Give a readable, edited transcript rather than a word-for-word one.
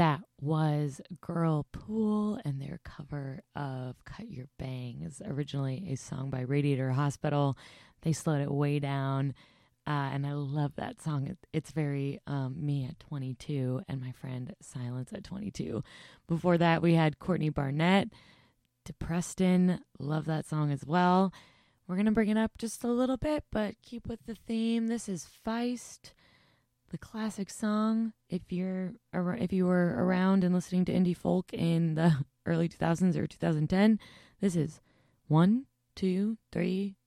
That was Girl Pool and their cover of Cut Your Bangs, originally a song by Radiator Hospital. They slowed it way down, and I love that song. It's very me at 22 and my friend Silence at 22. Before that, we had Courtney Barnett, Depreston. Love that song as well. We're going to bring it up just a little bit, but keep with the theme. This is Feist, the classic song. If you were around and listening to indie folk in the early 2000s or 2010, this is 1, 2, 3,